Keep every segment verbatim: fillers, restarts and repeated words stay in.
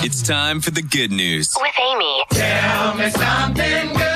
It's time for the good news with Amy. Tell me something good.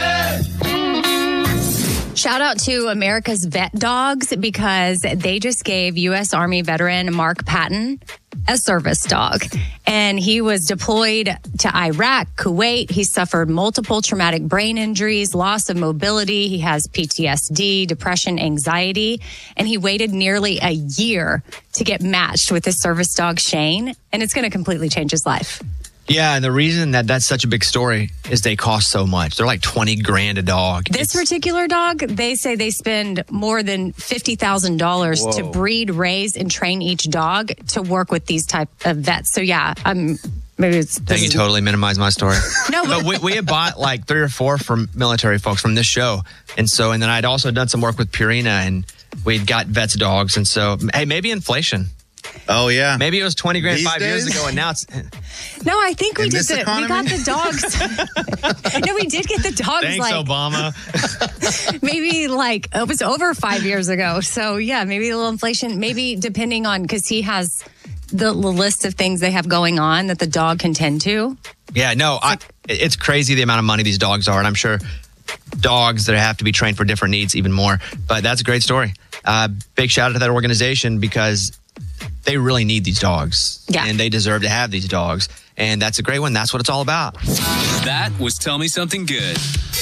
Shout out to America's Vet Dogs because they just gave U S Army veteran Mark Patton a service dog. And he was deployed to Iraq, Kuwait. He suffered multiple traumatic brain injuries, loss of mobility. He has P T S D, depression, anxiety. And he waited nearly a year to get matched with his service dog, Shane. And it's going to completely change his life. Yeah, and the reason that that's such a big story is they cost so much. They're like twenty grand a dog. This It's- particular dog, they say they spend more than fifty thousand dollars to breed, raise, and train each dog to work with these type of vets. So yeah, I'm maybe it's... Dang, you totally minimized my story. No, but we, we had bought like three or four from military folks from this show. And so, and then I'd also done some work with Purina and we'd got vets dogs. And so, hey, maybe inflation. Oh, yeah. Maybe it was twenty grand These five days? years ago, and now it's... No, I think we In did this the, we economy? got the dogs. No, we did get the dogs Thanks, like Obama. maybe like it was over five years ago. So yeah, maybe a little inflation, maybe depending on, because he has the, the list of things they have going on that the dog can tend to. Yeah, no, I, it's crazy the amount of money these dogs are, and I'm sure dogs that have to be trained for different needs even more. But that's a great story. Uh, big shout out to that organization because they really need these dogs. Yeah. And they deserve to have these dogs. And that's a great one. That's what it's all about. That was Tell Me Something Good.